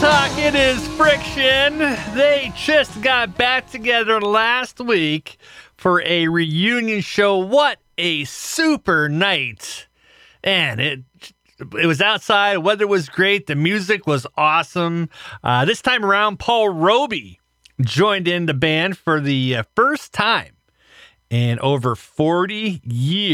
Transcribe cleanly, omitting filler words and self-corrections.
Talk, it is Friction. They just got back together last week for a reunion show. What a super night. And it was outside, weather was great, the music was awesome. This time around, Paul Roby joined in the band for the first time in over 40 years.